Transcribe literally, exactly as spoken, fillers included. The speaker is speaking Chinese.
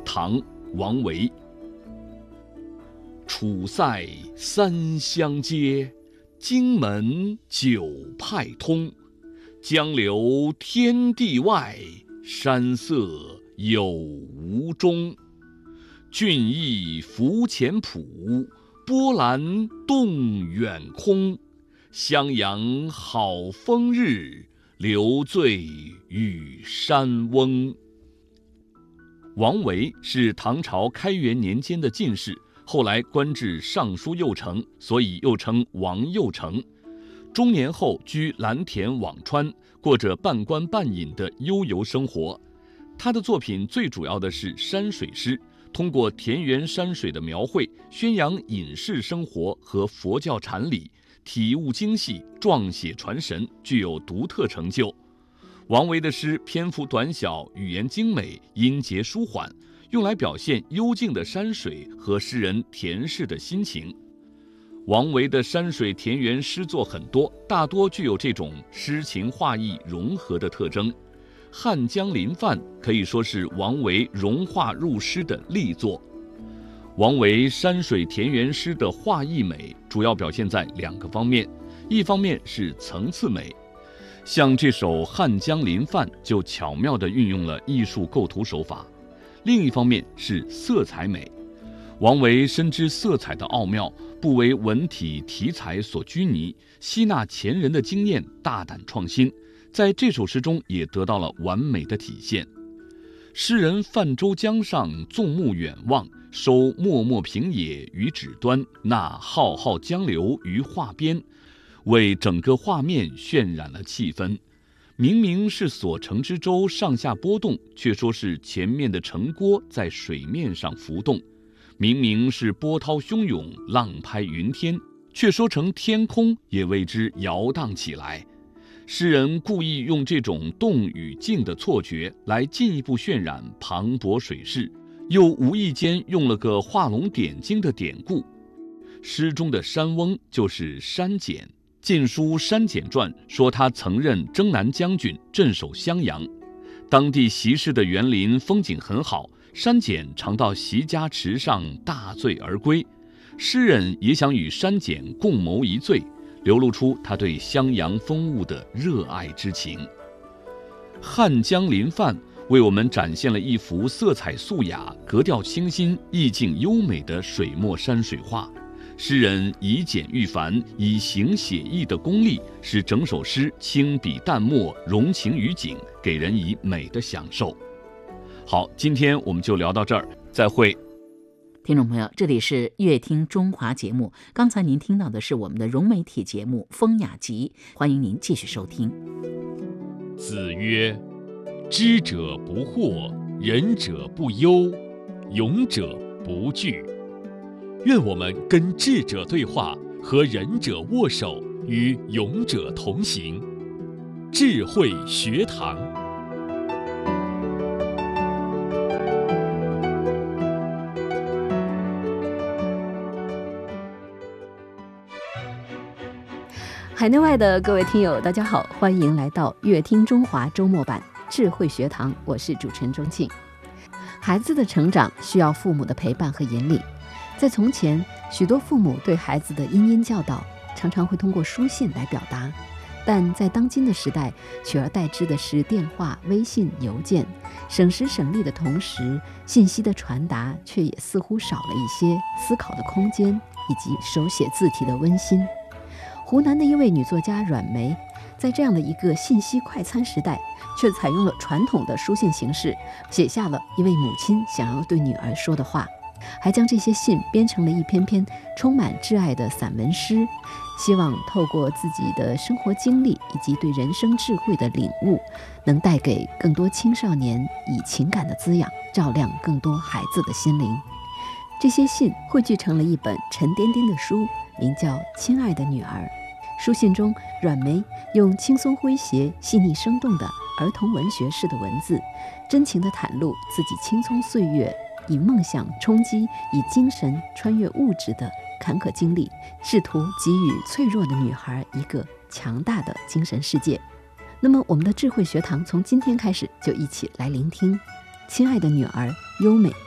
唐·王维。楚塞三乡接，荆门九派通。江流天地外，山色有无中。俊逸浮前浦，波澜动远空。襄阳好风日，留醉与山翁。王维是唐朝开元年间的进士，后来官至尚书右丞，所以又称王右丞。中年后居蓝田辋川，过着半官半隐的悠游生活。他的作品最主要的是山水诗，通过田园山水的描绘，宣扬隐士生活和佛教禅理，体悟精细，壮写传神，具有独特成就。王维的诗篇幅短小，语言精美，音节舒缓，用来表现幽静的山水和诗人田氏的心情。王维的山水田园诗作很多，大多具有这种诗情画意融合的特征。汉江临泛可以说是王维融化入诗的力作。王维山水田园诗的画意美主要表现在两个方面，一方面是层次美，像这首《汉江临泛》就巧妙地运用了艺术构图手法；另一方面是色彩美。王维深知色彩的奥妙，不为文体题材所拘泥，吸纳前人的经验，大胆创新，在这首诗中也得到了完美的体现。诗人泛舟江上，纵目远望，收漠漠平野于指端，纳浩浩江流于画边，为整个画面渲染了气氛。明明是所乘之舟上下波动，却说是前面的城郭在水面上浮动；明明是波涛汹涌，浪拍云天，却说成天空也为之摇荡起来。诗人故意用这种动与静的错觉来进一步渲染磅礴水势，又无意间用了个画龙点睛的典故。诗中的山翁就是山简，《晋书·山简传》说他曾任征南将军，镇守襄阳。当地习氏的园林风景很好，山简常到习家池上大醉而归。诗人也想与山简共谋一醉，流露出他对襄阳风物的热爱之情。汉江临泛为我们展现了一幅色彩素雅、格调清新、意境优美的水墨山水画。诗人以简喻繁、以形写意的功力，使整首诗轻笔淡墨，融情于景，给人以美的享受。好，今天我们就聊到这儿，再会。 听众朋友，这里是乐听中华节目，刚才您听到的是我们的融媒体节目《风雅集》，欢迎您继续收听。 子曰：知者不惑，仁者不忧，勇者不惧。愿我们跟智者对话，和仁者握手，与勇者同行。智慧学堂。 海内外的各位听友，大家好，欢迎来到乐听中华周末版智慧学堂，我是主持人钟庆。孩子的成长需要父母的陪伴和引领。在从前，许多父母对孩子的殷殷教导常常会通过书信来表达，但在当今的时代，取而代之的是电话、微信、邮件，省时省力的同时，信息的传达却也似乎少了一些思考的空间以及手写字体的温馨。湖南的一位女作家阮梅，在这样的一个信息快餐时代，却采用了传统的书信形式，写下了一位母亲想要对女儿说的话，还将这些信编成了一篇篇充满挚爱的散文诗，希望透过自己的生活经历以及对人生智慧的领悟，能带给更多青少年以情感的滋养，照亮更多孩子的心灵。这些信汇聚成了一本沉甸甸的书，名叫《亲爱的女儿》。书信中，阮梅用轻松诙谐、细腻生动的儿童文学式的文字，真情地袒露自己青葱岁月以梦想冲击、以精神穿越物质的坎坷经历，试图给予脆弱的女孩一个强大的精神世界。那么，我们的智慧学堂从今天开始就一起来聆听《亲爱的女儿》优美